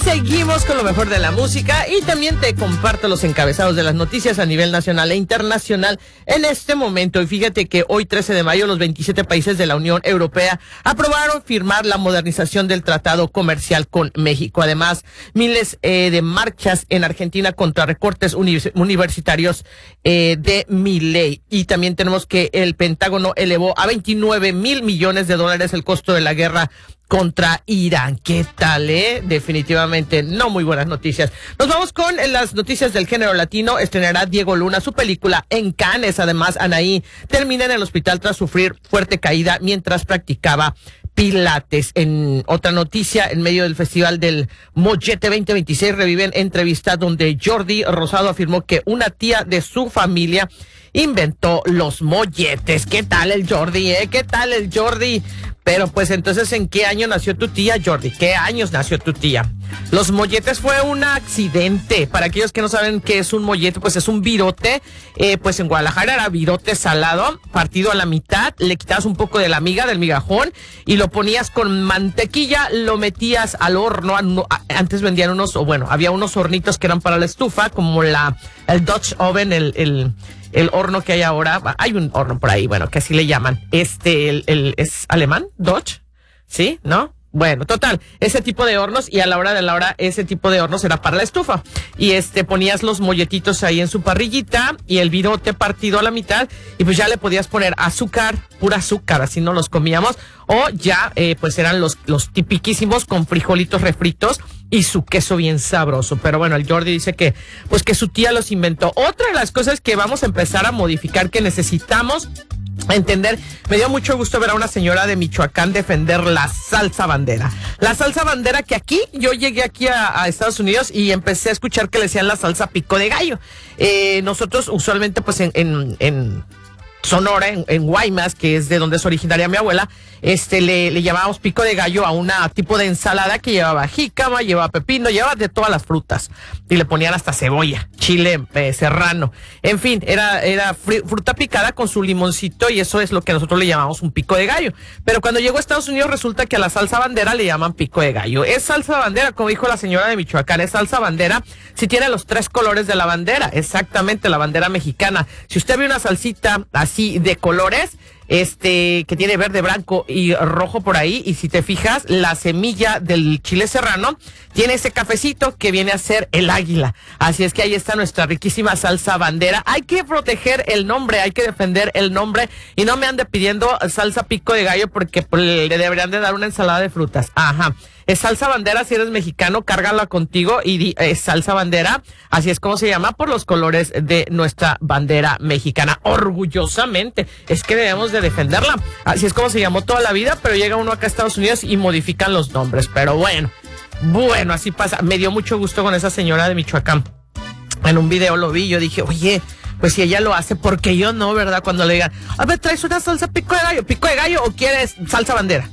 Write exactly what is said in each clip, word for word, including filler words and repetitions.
Seguimos con lo mejor de la música y también te comparto los encabezados de las noticias a nivel nacional e internacional en este momento. Y fíjate que hoy, trece de mayo, los veintisiete países de la Unión Europea aprobaron firmar la modernización del Tratado Comercial con México. Además, miles eh, de marchas en Argentina contra recortes univers- universitarios eh, de Milei. Y también tenemos que el Pentágono elevó a veintinueve mil millones de dólares el costo de la guerra contra Irán. ¿Qué tal, eh? Definitivamente no muy buenas noticias. Nos vamos con las noticias del género latino. Estrenará Diego Luna su película en Cannes. Además, Anaí termina en el hospital tras sufrir fuerte caída mientras practicaba pilates. En otra noticia, en medio del Festival del Mollete veinte veintiséis, reviven entrevista donde Jordi Rosado afirmó que una tía de su familia inventó los molletes. ¿Qué tal el Jordi, eh? ¿Qué tal el Jordi? Pero pues entonces, ¿en qué año nació tu tía, Jordi? ¿Qué años nació tu tía? Los molletes fue un accidente. Para aquellos que no saben qué es un mollete, pues es un virote. Eh, pues en Guadalajara era virote salado, partido a la mitad. Le quitabas un poco de la miga, del migajón, y lo ponías con mantequilla, lo metías al horno. Antes vendían unos, o bueno, había unos hornitos que eran para la estufa, como la el Dutch Oven, el... el el horno que hay ahora. Hay un horno por ahí, bueno, que así le llaman. Este, el, el ¿es alemán? ¿Dodge? ¿Sí? ¿No? Bueno, total, ese tipo de hornos, y a la hora de la hora ese tipo de hornos era para la estufa. Y este, ponías los molletitos ahí en su parrillita y el virote partido a la mitad, y pues ya le podías poner azúcar, pura azúcar, así no los comíamos. O ya, eh, pues eran los, los tipiquísimos con frijolitos refritos y su queso bien sabroso. Pero bueno, el Jordi dice que, pues que su tía los inventó. Otra de las cosas que vamos a empezar a modificar, que necesitamos entender, me dio mucho gusto ver a una señora de Michoacán defender la salsa bandera. La salsa bandera que aquí, yo llegué aquí a, a Estados Unidos y empecé a escuchar que le decían la salsa pico de gallo. Eh, nosotros usualmente pues en, en, en Sonora, en, en Guaymas, que es de donde es originaria mi abuela, este le, le llamábamos pico de gallo a una tipo de ensalada que llevaba jícama, llevaba pepino, llevaba de todas las frutas, y le ponían hasta cebolla, chile eh, serrano, en fin, era, era fr- fruta picada con su limoncito, y eso es lo que nosotros le llamamos un pico de gallo. Pero cuando llegó a Estados Unidos resulta que a la salsa bandera le llaman pico de gallo. Es salsa bandera, como dijo la señora de Michoacán, es salsa bandera si tiene los tres colores de la bandera, exactamente, la bandera mexicana. Si usted ve una salsita así de colores, este, que tiene verde, blanco y rojo por ahí, y si te fijas, la semilla del chile serrano tiene ese cafecito que viene a ser el águila. Así es que ahí está nuestra riquísima salsa bandera. Hay que proteger el nombre, hay que defender el nombre, y no me ande pidiendo salsa pico de gallo porque pues, le deberían de dar una ensalada de frutas. Ajá. Es salsa bandera, si eres mexicano, cárgala contigo y di, es salsa bandera, así es como se llama, por los colores de nuestra bandera mexicana, orgullosamente. Es que debemos de defenderla, así es como se llamó toda la vida, pero llega uno acá a Estados Unidos y modifican los nombres. Pero bueno, bueno, así pasa. Me dio mucho gusto con esa señora de Michoacán. En un video lo vi, yo dije, oye, pues si ella lo hace, ¿por qué yo no, verdad? Cuando le digan, a ver, ¿traes una salsa pico de gallo, pico de gallo o quieres salsa bandera?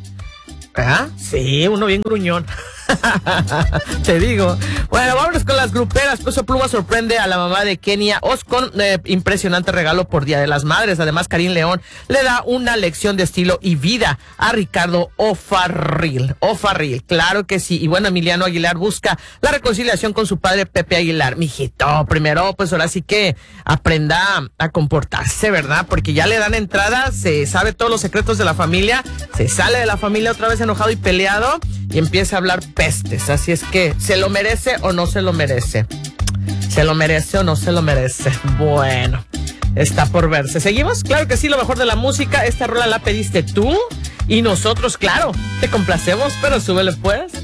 ¿Ah? Sí, uno bien gruñón. Te digo. Bueno, vámonos con las gruperas. Peso Pluma sorprende a la mamá de Kenia Oz con eh, impresionante regalo por Día de las Madres. Además, Karim León le da una lección de estilo y vida a Ricardo O'Farrill. O'Farrill, claro que sí. Y bueno, Emiliano Aguilar busca la reconciliación con su padre Pepe Aguilar. Mijito, primero, pues ahora sí que aprenda a comportarse, ¿verdad? Porque ya le dan entrada, se sabe todos los secretos de la familia, se sale de la familia otra vez enojado y peleado y empieza a hablar pestes. Así es que, ¿se lo merece o no se lo merece? ¿Se lo merece o no se lo merece? Bueno, está por verse. ¿Seguimos? Claro que sí, lo mejor de la música. Esta rola la pediste tú y nosotros, claro, te complacemos, pero súbele pues.